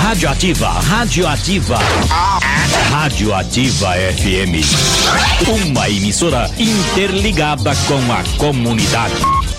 Radioativa, Radioativa. Radioativa FM. Uma emissora interligada com a comunidade.